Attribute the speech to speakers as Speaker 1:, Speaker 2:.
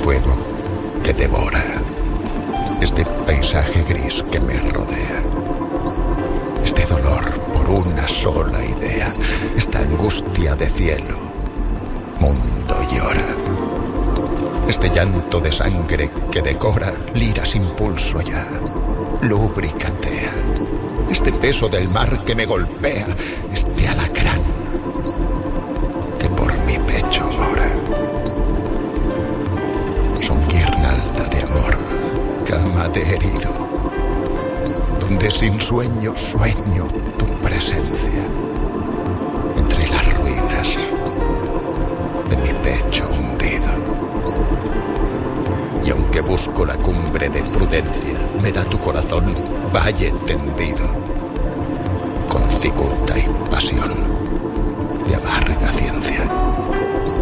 Speaker 1: fuego que devora, este paisaje gris que me rodea, este dolor por una sola idea, esta angustia de cielo, mundo llora, este llanto de sangre que decora lira sin pulso ya, lubricatea, este peso del mar que me golpea, este alacrán que por mi pecho mora. Son guirnalda de amor, cama de herido, donde sin sueño sueño tu presencia.